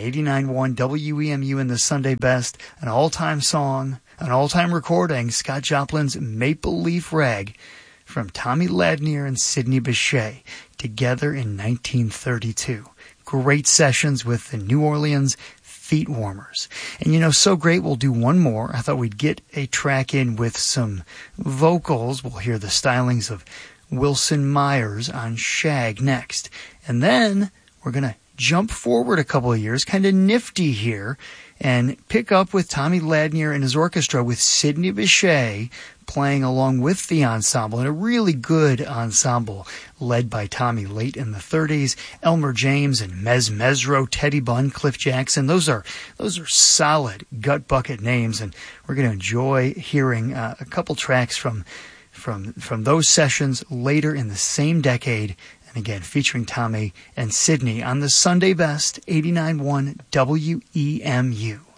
89.1 WEMU in the Sunday Best, an all-time song, an all-time recording, Scott Joplin's Maple Leaf Rag, from Tommy Ladnier and Sidney Bechet, together in 1932. Great sessions with the New Orleans Feet Warmers. And so great, we'll do one more. I thought we'd get a track in with some vocals. We'll hear the stylings of Wilson Myers on Shag next. And then we're going to jump forward a couple of years, kind of nifty here, and pick up with Tommy Ladnier and his orchestra with Sidney Bechet playing along with the ensemble, and a really good ensemble led by Tommy late in the 30s. Elmer James and Mez Mesro, Teddy Bunn, Cliff Jackson. Those are solid gut bucket names, and we're going to enjoy hearing a couple tracks from those sessions later in the same decade. And again, featuring Tommy and Sidney on the Sunday Best, 89.1 WEMU.